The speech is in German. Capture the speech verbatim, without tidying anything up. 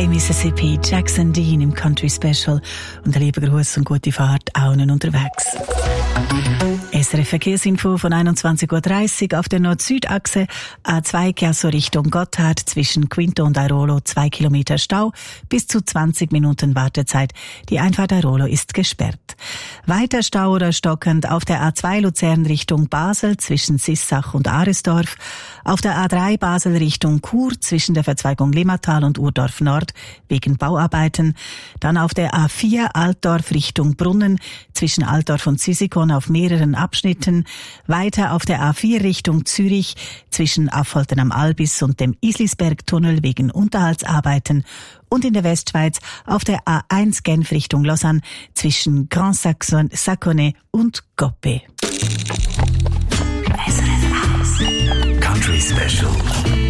Hey Mississippi, Jackson Dean im Country Special und ein lieber Gruß und gute Fahrt allen unterwegs. S R F Verkehrsinfo von einundzwanzig Uhr dreißig auf der Nord-Süd-Achse A zwei Chiasso Richtung Gotthard zwischen Quinto und Airolo zwei Kilometer Stau, bis zu zwanzig Minuten Wartezeit. Die Einfahrt Airolo ist gesperrt. Weiter Stau oder stockend auf der A zwei Luzern Richtung Basel zwischen Sissach und Aresdorf, auf der A drei Basel Richtung Chur zwischen der Verzweigung Limmatal und Urdorf Nord wegen Bauarbeiten, dann auf der A vier Altdorf Richtung Brunnen zwischen Altdorf und Zizikon auf mehreren Abschnitten, weiter auf der A vier Richtung Zürich zwischen Affolten am Albis und dem Islisbergtunnel wegen Unterhaltsarbeiten und in der Westschweiz auf der A eins Genf Richtung Lausanne zwischen Grand Saconnet und Coppet. Country Special.